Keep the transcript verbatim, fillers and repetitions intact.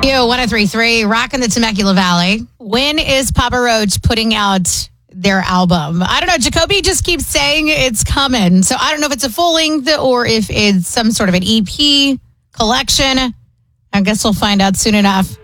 You one oh three point three, rocking the Temecula Valley. When is Papa Roach putting out their album? I don't know. Jacoby just keeps saying it's coming. So I don't know if it's a full length or if it's some sort of an E P collection. I guess we'll find out soon enough.